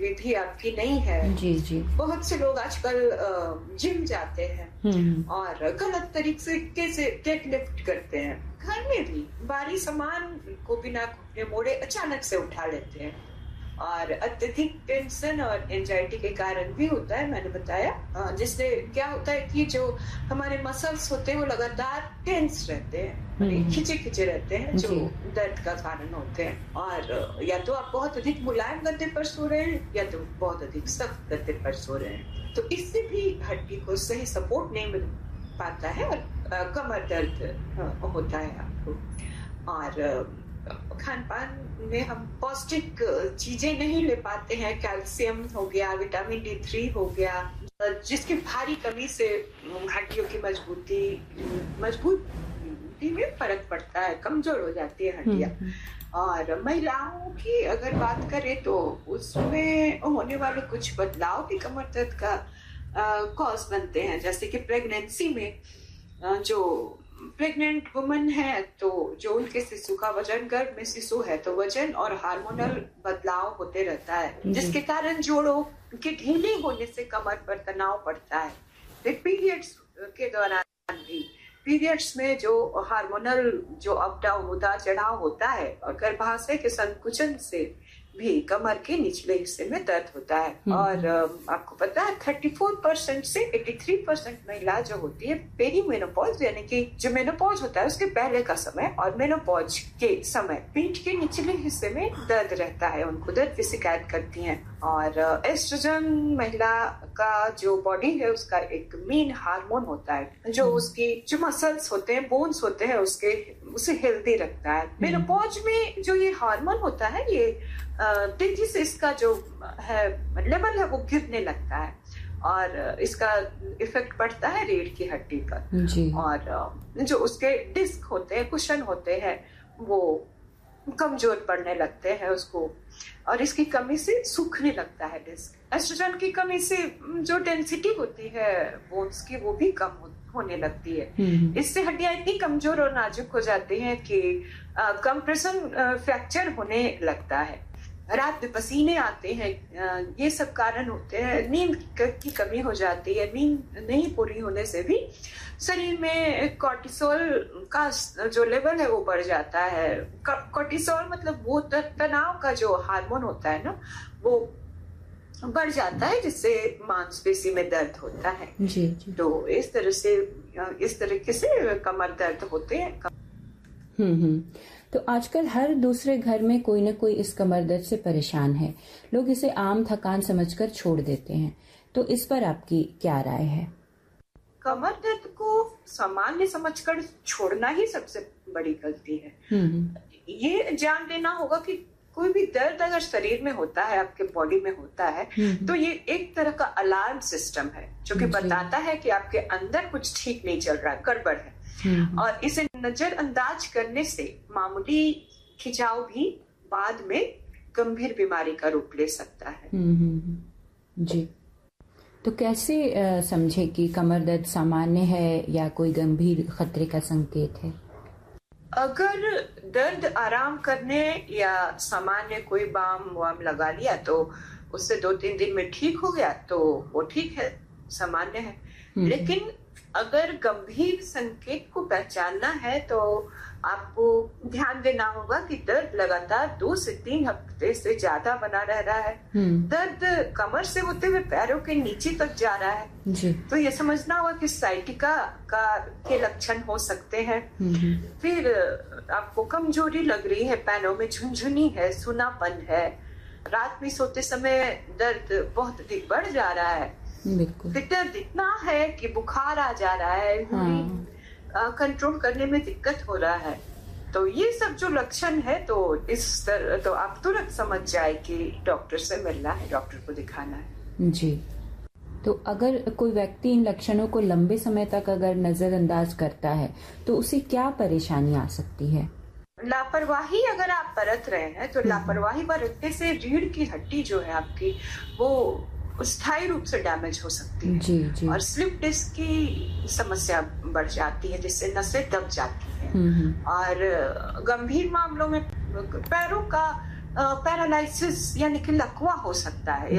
गतिविधि आपकी नहीं है। जी जी। बहुत से लोग आजकल जिम जाते हैं और गलत तरीके से डेड लिफ्ट करते हैं। घर में भी भारी सामान को बिना घुटने मोड़े अचानक से उठा लेते हैं और अत्यधिक टेंशन और एंजाइटी के कारण भी होता है, मैंने बताया। जिससे क्या होता है कि जो हमारे मसल्स होते हैं वो लगातार टेंस रहते हैं, खिंचे खिंचे रहते हैं, जो दर्द का कारण होते हैं। और या तो आप बहुत अधिक मुलायम गद्दे पर सो रहे हैं या तो बहुत अधिक सख्त गद्दे पर सो रहे हैं, तो इससे भी हड्डी को सही सपोर्ट नहीं मिल पाता है और कमर दर्द होता है आपको। और खान पान में हम पौष्टिक चीजें नहीं ले पाते हैं। कैल्शियम हो गया, विटामिन D3 हो गया, जिसकी भारी कमी से हड्डियों की मजबूती में फर्क पड़ता है, कमजोर हो जाती है हड्डियां। और महिलाओं की अगर बात करें तो उसमें होने वाले कुछ बदलाव भी कमर दर्द का कॉज बनते हैं। जैसे कि प्रेगनेंसी में जो प्रेग्नेंट वुमन है तो जो उनके शिशु का वजन, गर्भ में शिशु है तो वजन और हार्मोनल बदलाव होते रहता है, जिसके कारण जोड़ों के ढीले होने से कमर पर तनाव पड़ता है। पीरियड्स के दौरान भी, पीरियड्स में जो हार्मोनल जो अप डाउन, उतार चढ़ाव होता है और गर्भाशय के संकुचन से भी कमर के निचले हिस्से में दर्द होता है। और आपको पता है 34% से 83% महिला जो होती है पेरीमेनोपॉज, यानी कि जो मेनोपॉज होता है उसके पहले का समय और मेनोपॉज के समय पीठ के निचले हिस्से में दर्द रहता है, उनको दर्द की शिकायत करती हैं। और एस्ट्रोजन महिला का जो बॉडी है उसका एक मेन हार्मोन होता है जो उसकी जो मसल्स होते हैं, बोन्स होते हैं, उसे हेल्दी रखता है। मेनोपॉज में जो ये हार्मोन होता है ये तेजी से इसका जो है लेवल है वो गिरने लगता है और इसका इफेक्ट पड़ता है रीढ़ की हड्डी पर जी। और जो उसके डिस्क होते हैं, कुशन होते हैं, वो कमजोर पड़ने लगते हैं उसको, और इसकी कमी से सूखने लगता है डिस्क। एस्ट्रोजन की कमी से जो डेंसिटी होती है बोन्स की वो भी कम होने लगती है। इससे हड्डियां इतनी कमजोर और नाजुक हो जाती हैं कि कंप्रेशन फ्रैक्चर होने लगता है, रात में पसीने आते हैं। ये सब कारण होते हैं। नींद की कमी हो जाती है, नींद नहीं पूरी होने से भी शरीर में कोर्टिसोल का जो लेवल है वो बढ़ जाता है। कोर्टिसोल मतलब वो तनाव का जो हार्मोन होता है ना, वो बढ़ जाता है, जिससे मांसपेशी में दर्द होता है जी, जी। तो इस तरीके से कमर दर्द होते हैं। तो आजकल हर दूसरे घर में कोई न कोई इस कमर दर्द से परेशान है। लोग इसे आम थकान समझकर छोड़ देते हैं, तो इस पर आपकी क्या राय है? कमर दर्द को सामान्य समझकर छोड़ना ही सबसे बड़ी गलती है। ये जान लेना होगा कि कोई भी दर्द अगर शरीर में होता है, आपके बॉडी में होता है, तो ये एक तरह का अलार्म सिस्टम है जो कि बताता है कि आपके अंदर कुछ ठीक नहीं चल रहा है, गड़बड़ है। और इसे नजरअंदाज करने से मामूली खिंचाव भी बाद में गंभीर बीमारी का रूप ले सकता है जी। तो कैसे समझे कि कमर दर्द सामान्य है या कोई गंभीर खतरे का संकेत है? अगर दर्द आराम करने या सामान्य कोई बाम वाम लगा लिया तो उससे 2-3 दिन में ठीक हो गया तो वो ठीक है, सामान्य है। लेकिन अगर गंभीर संकेत को पहचानना है तो आपको ध्यान देना होगा कि दर्द लगातार 2 से 3 हफ्ते से ज्यादा बना रह रहा है। दर्द कमर से होते हुए पैरों के नीचे तक जा रहा है जी। तो ये समझना होगा कि साइटिका के लक्षण हो सकते हैं। फिर आपको कमजोरी लग रही है, पैरों में झुनझुनी है, सुनापन है, रात में सोते समय दर्द बहुत अधिक बढ़ जा रहा है, दर्द इतना है कि बुखार आ जा रहा है, कंट्रोल करने में दिक्कत हो रहा है, तो ये सब जो लक्षण है तो आप तुरंत समझ जाए कि डॉक्टर से मिलना है, डॉक्टर को दिखाना है जी। तो अगर कोई व्यक्ति इन लक्षणों को लंबे समय तक अगर नजरअंदाज करता है तो उसे क्या परेशानी आ सकती है? लापरवाही अगर आप बरत रहे हैं तो लापरवाही बरतने से रीढ़ की हड्डी जो है आपकी वो स्थायी रूप से डैमेज हो सकती है जी, जी। और स्लिप डिस्क की समस्या बढ़ जाती है जिससे नसें दब जाती हैं और गंभीर मामलों में पैरों का पैरालाइसिस यानी कि लकवा हो सकता है।